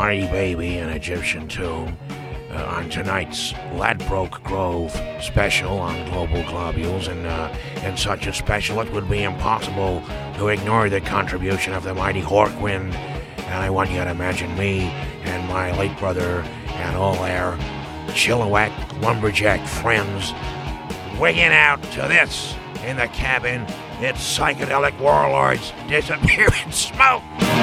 Mighty Baby, an Egyptian tune, on tonight's Ladbroke Grove special on Global Globules. And such a special, it would be impossible to ignore the contribution of the mighty Horkwind. And I want you to imagine me and my late brother and all our Chilliwack lumberjack friends wigging out to this in the cabin. It's Psychedelic Warlords Disappear in Smoke.